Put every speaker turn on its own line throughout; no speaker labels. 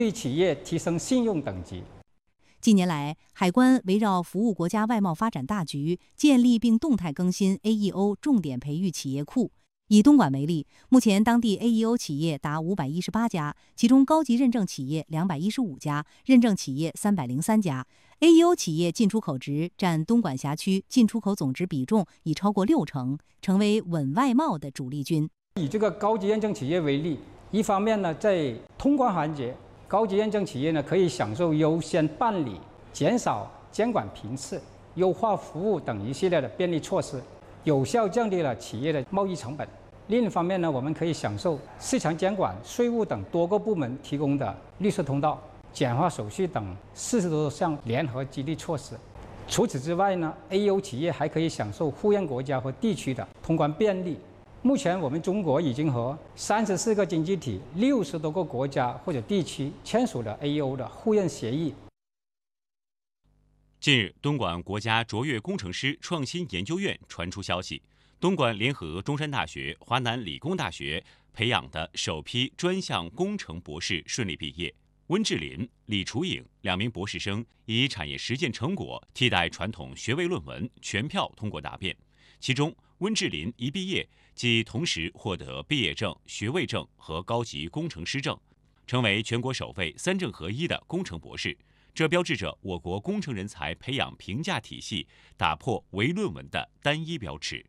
对企业提升信用等级。
近年来，海关围绕服务国家外贸发展大局，建立并动态更新 AEO 重点培育企业库。以东莞为例，目前当地 AEO 企业达518家，其中高级认证企业215家，认证企业303家。AEO 企业进出口值占东莞辖区进出口总值比重已超过60%，成为稳外贸的主力军。
以这个高级认证企业为例，一方面呢，在通关环节，高级认证企业呢可以享受优先办理、减少监管频次、优化服务等一系列的便利措施，有效降低了企业的贸易成本。另一方面呢，我们可以享受市场监管、税务等多个部门提供的绿色通道、简化手续等40多项联合激励措施。除此之外呢 ，AEO 企业还可以享受互认国家和地区的通关便利。目前，我们中国已经和34个经济体、60多个国家或者地区签署了 AEO 的互认协议。
近日，东莞国家卓越工程师创新研究院传出消息，东莞联合中山大学、华南理工大学培养的首批专项工程博士顺利毕业。温志林、李楚颖2名博士生以产业实践成果替代传统学位论文，全票通过答辩。其中，温志林一毕业即同时获得毕业证、学位证和高级工程师证，成为全国首位3证合一的工程博士。这标志着我国工程人才培养评价体系打破唯论文的单一标尺。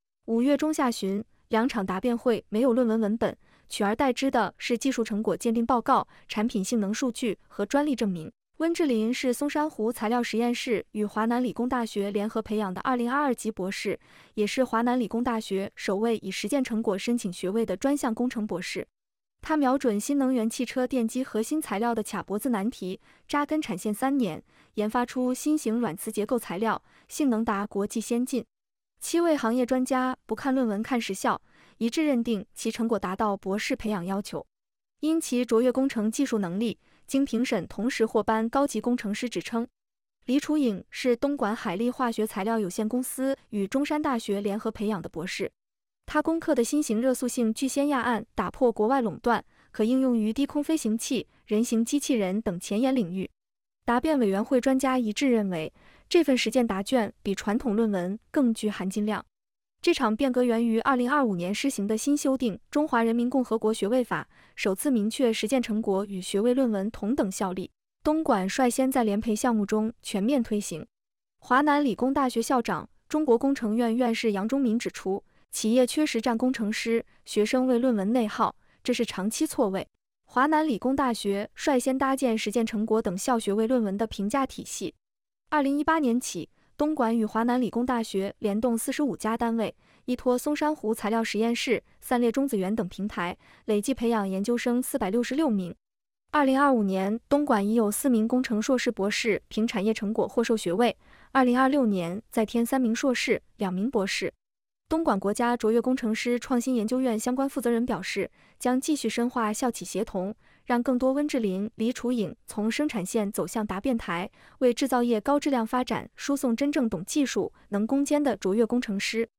5月中下旬，2场答辩会没有论文文本，取而代之的是技术成果鉴定报告、产品性能数据和专利证明。温志林是松山湖材料实验室与华南理工大学联合培养的2022级博士，也是华南理工大学首位以实践成果申请学位的专项工程博士。他瞄准新能源汽车电机核心材料的卡脖子难题，扎根产线3年，研发出新型软磁结构材料，性能达国际先进。7位行业专家不看论文看实效，一致认定其成果达到博士培养要求。因其卓越工程技术能力，经评审同时获颁高级工程师职称。李楚颖是东莞海力化学材料有限公司与中山大学联合培养的博士。他攻克的新型热塑性聚酰亚胺打破国外垄断，可应用于低空飞行器、人形机器人等前沿领域。答辩委员会专家一致认为，这份实践答卷比传统论文更具含金量。这场变革源于2025年施行的新修订《中华人民共和国学位法》，首次明确实践成果与学位论文同等效力。东莞率先在联培项目中全面推行。华南理工大学校长、中国工程院院士杨忠民指出，企业缺实战工程师，学生为论文内耗，这是长期错位。华南理工大学率先搭建实践成果等校学位论文的评价体系。2018年起，东莞与华南理工大学联动45家单位，依托松山湖材料实验室、三列中子源等平台，累计培养研究生466名。2025年，东莞已有4名工程硕士博士凭产业成果获授学位，2026年再添3名硕士、2名博士。东莞国家卓越工程师创新研究院相关负责人表示，将继续深化校企协同，让更多温志林、李楚颖从生产线走向答辩台，为制造业高质量发展输送真正懂技术、能攻坚的卓越工程师。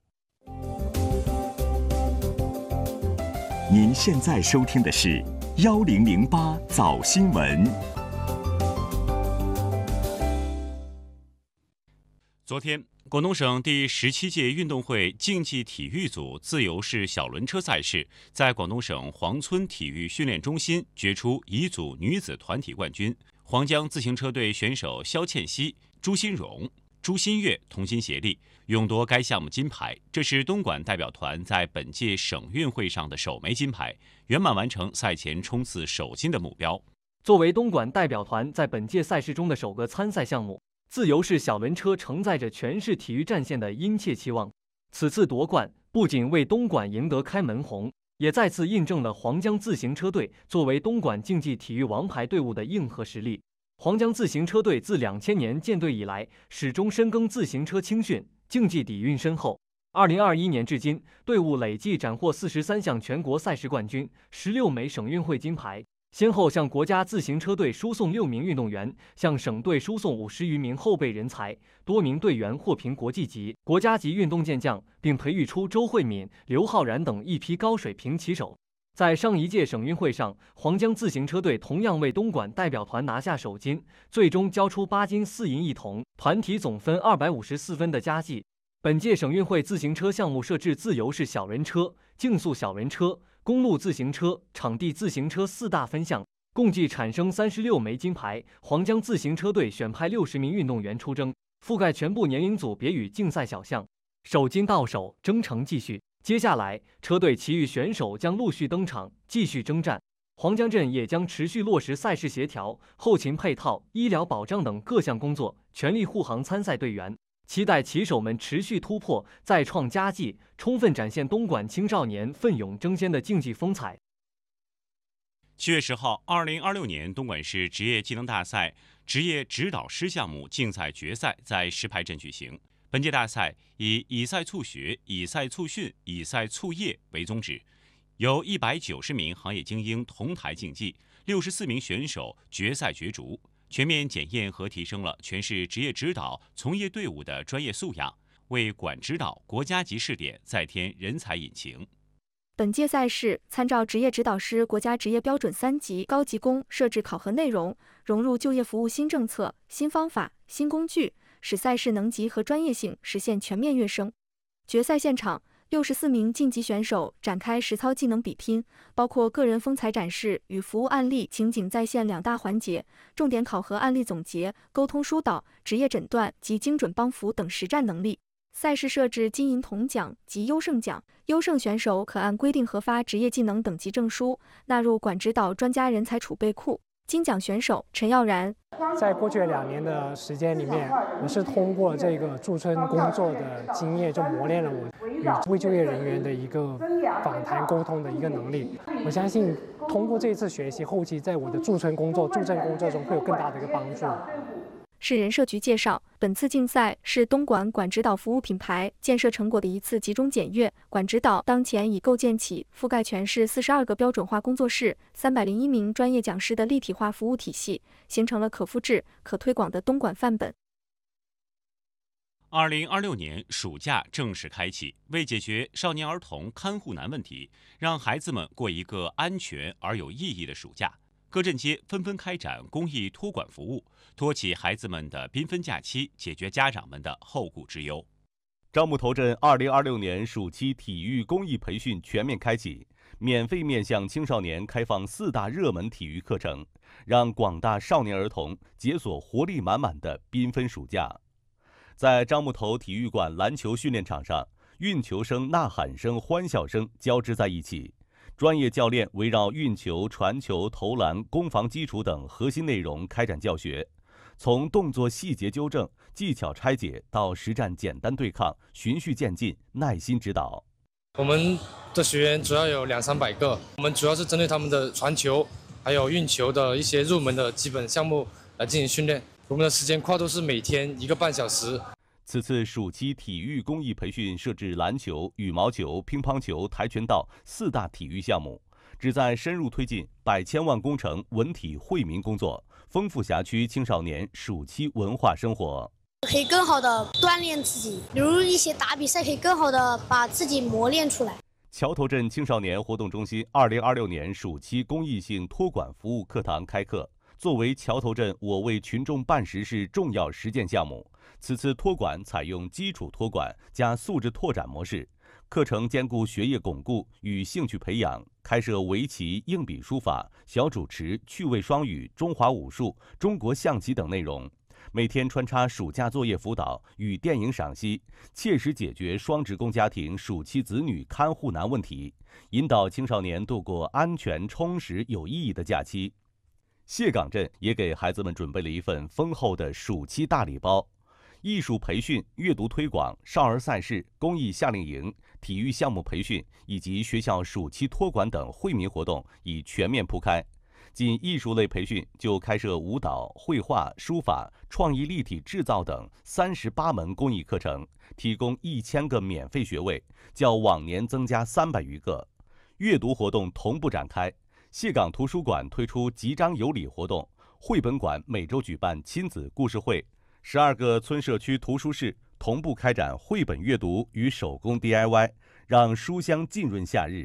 您现在收听的是1008早新闻。
昨天，广东省第17届运动会竞技体育组自由式小轮车赛事在广东省黄村体育训练中心决出乙组女子团体冠军，黄江自行车队选手肖倩熙、朱新荣、朱新月同心协力勇夺该项目金牌，这是东莞代表团在本届省运会上的首枚金牌，圆满完成赛前冲刺首金的目标。
作为东莞代表团在本届赛事中的首个参赛项目，自由式小轮车承载着全市体育战线的殷切期望。此次夺冠不仅为东莞赢得开门红，也再次印证了黄江自行车队作为东莞竞技体育王牌队伍的硬核实力。黄江自行车队自2000年建队以来，始终深耕自行车青训，竞技底蕴深厚。2021年至今，队伍累计斩获43项全国赛事冠军，16枚省运会金牌，先后向国家自行车队输送6名运动员，向省队输送50余名后备人才，多名队员获评国际级、国家级运动健将，并培育出周慧敏、刘浩然等一批高水平棋手。 在上一届省运会上，黄江自行车队同样为东莞代表团拿下首金，最终交出8金4银1铜，团体总分254分的佳绩。本届省运会自行车项目设置自由式小人车、竞速小人车、公路自行车、场地自行车4大分项，共计产生36枚金牌。黄江自行车队选派60名运动员出征，覆盖全部年龄组别与竞赛小项，首金到手，征程继续。接下来，车队其余选手将陆续登场，继续征战。黄江镇也将持续落实赛事协调、后勤配套、医疗保障等各项工作，全力护航参赛队员。期待骑手们持续突破，再创佳绩，充分展现东莞青少年奋勇争先的竞技风采。
7月10号，2026年东莞市职业技能大赛职业指导师项目竞赛决赛在石牌镇举行。本届大赛以赛促学、以赛促训、以赛促业为宗旨，由190名行业精英同台竞技，64名选手决赛角逐，全面检验和提升了全市职业指导从业队伍的专业素养，为管指导国家级试点再添人才引擎。
本届赛事参照职业指导师国家职业标准3级高级工设置考核内容，融入就业服务新政策、新方法、新工具，使赛事能级和专业性实现全面跃升。决赛现场，64名晋级选手展开实操技能比拼，包括个人风采展示与服务案例情景再现2大环节，重点考核案例总结、沟通疏导、职业诊断及精准帮扶等实战能力。赛事设置金银铜奖及优胜奖，优胜选手可按规定核发职业技能等级证书，纳入管指导专家人才储备库。金奖选手陈耀然，
在过去2年的时间里面，我是通过这个驻村工作的经验，就磨练了我与未就业人员的一个访谈沟通的一个能力。我相信通过这一次学习，后期在我的驻村工作、驻镇工作中会有更大的一个帮助。
市人社局介绍，本次竞赛是东莞管指导服务品牌建设成果的一次集中检阅。管指导当前已构建起覆盖全市42个标准化工作室、301名专业讲师的立体化服务体系，形成了可复制、可推广的东莞范本。
2026年暑假正式开启，为解决少年儿童看护难问题，让孩子们过一个安全而有意义的暑假，各镇街纷纷开展公益托管服务，托起孩子们的缤纷假期，解决家长们的后顾之忧。
樟木头镇2026年暑期体育公益培训全面开启，免费面向青少年开放4大热门体育课程，让广大少年儿童解锁活力满满的缤纷暑假。在樟木头体育馆篮球训练场上，运球声、呐喊声、欢笑声交织在一起。专业教练围绕运球、传球、投篮、攻防基础等核心内容开展教学，从动作细节纠正、技巧拆解到实战简单对抗，循序渐进，耐心指导。
我们的学员主要有200-300个，我们主要是针对他们的传球还有运球的一些入门的基本项目来进行训练。我们的时间跨度是每天1个半小时。
此次暑期体育公益培训设置篮球、羽毛球、乒乓球、跆拳道4大体育项目，旨在深入推进百千万工程文体惠民工作，丰富辖区青少年暑期文化生活。
可以更好的锻炼自己，比如一些打比赛，可以更好的把自己磨练出来。
桥头镇青少年活动中心2026年暑期公益性托管服务课堂开课。作为桥头镇我为群众办实事重要实践项目，此次托管采用基础托管加素质拓展模式，课程兼顾学业巩固与兴趣培养，开设围棋、硬笔书法、小主持、趣味双语、中华武术、中国象棋等内容，每天穿插暑假作业辅导与电影赏析，切实解决双职工家庭暑期子女看护难问题，引导青少年度过安全、充实、有意义的假期。谢岗镇也给孩子们准备了一份丰厚的暑期大礼包，艺术培训、阅读推广、少儿赛事、公益夏令营、体育项目培训以及学校暑期托管等惠民活动已全面铺开。仅艺术类培训就开设舞蹈、绘画、书法、创意立体制造等38门公益课程，提供1000个免费学位，较往年增加300余个。阅读活动同步展开。谢岗图书馆推出集章有礼活动，绘本馆每周举办亲子故事会，12个村社区图书室同步开展绘本阅读与手工 DIY， 让书香浸润夏日。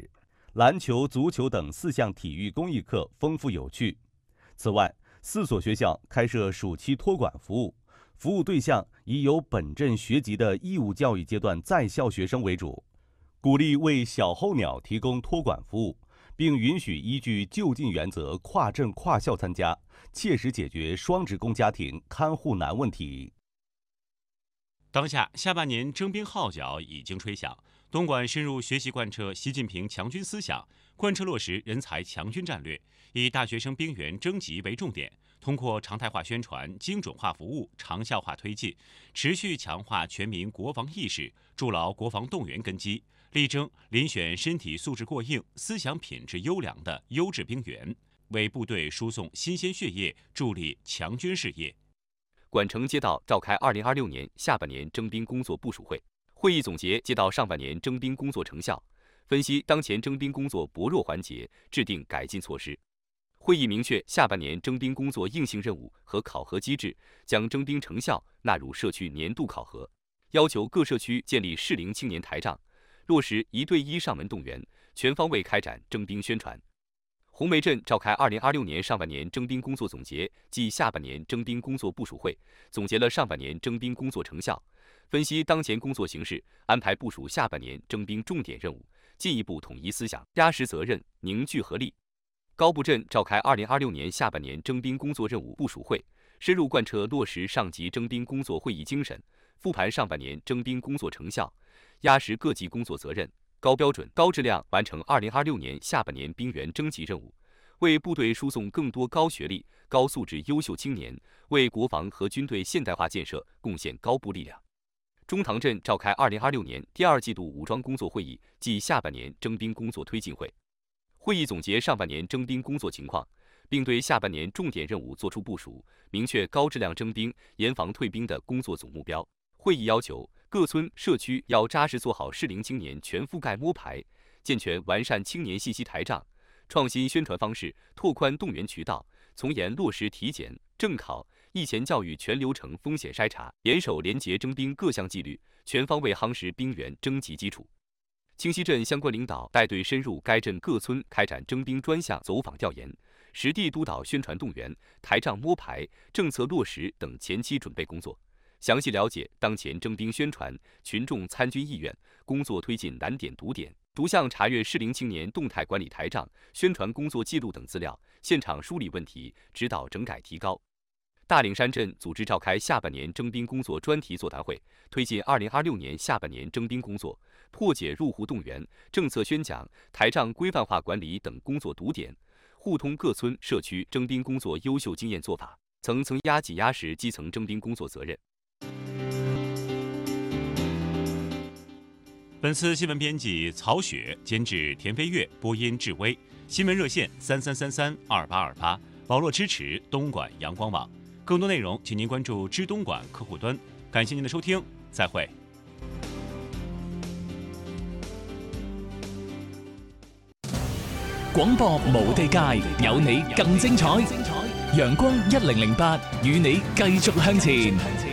篮球、足球等4项体育公益课丰富有趣。此外，4所学校开设暑期托管服务，服务对象以有本镇学籍的义务教育阶段在校学生为主，鼓励为小候鸟提供托管服务，并允许依据就近原则跨镇跨校参加，切实解决双职工家庭看护难问题。
当下下半年征兵号角已经吹响，东莞深入学习贯彻习近平强军思想，贯彻落实人才强军战略，以大学生兵员征集为重点，通过常态化宣传、精准化服务、长效化推进，持续强化全民国防意识，筑牢国防动员根基，力争遴选身体素质过硬、思想品质优良的优质兵员，为部队输送新鲜血液，助力强军事业。
莞城街道召开2026年下半年征兵工作部署会，会议总结街道上半年征兵工作成效，分析当前征兵工作薄弱环节，制定改进措施。会议明确下半年征兵工作硬性任务和考核机制，将征兵成效纳入社区年度考核，要求各社区建立适龄青年台账，落实1对1上门动员，全方位开展征兵宣传。红梅镇召开2026年上半年征兵工作总结暨下半年征兵工作部署会，总结了上半年征兵工作成效，分析当前工作形势，安排部署下半年征兵重点任务，进一步统一思想，压实责任，凝聚合力。高埠镇召开2026年下半年征兵工作任务部署会，深入贯彻落实上级征兵工作会议精神，复盘上半年征兵工作成效，压实各级工作责任，高标准、高质量完成2026年下半年兵员征集任务，为部队输送更多高学历、高素质优秀青年，为国防和军队现代化建设贡献高部力量。中塘镇召开2026年第2季度武装工作会议暨下半年征兵工作推进会，会议总结上半年征兵工作情况，并对下半年重点任务作出部署，明确高质量征兵、严防退兵的工作总目标。会议要求各村社区要扎实做好适龄青年全覆盖摸排，健全完善青年信息台账，创新宣传方式，拓宽动员渠道，从严落实体检、政考、役前教育全流程风险筛查，严守廉洁征兵各项纪律，全方位夯实兵员征集基础。清溪镇相关领导带队深入该镇各村，开展征兵专项走访调研，实地督导宣传动员、台账摸排、政策落实等前期准备工作，详细了解当前征兵宣传、群众参军意愿、工作推进难点堵点，逐项查阅适龄青年动态管理台账、宣传工作记录等资料，现场梳理问题，指导整改提高。大岭山镇组织召开下半年征兵工作专题座谈会，推进2026年下半年征兵工作，破解入户动员、政策宣讲、台账规范化管理等工作堵点，互通各村社区征兵工作优秀经验做法，层层压紧压实基层征兵工作责任。
本次新闻编辑曹雪，监制田飞跃，播音志威。新闻热线33332828，网络支持东莞阳光网。更多内容，请您关注知东莞客户端。感谢您的收听，再会。
廣播無地界，有你更精彩。陽光1008，與你繼續向前。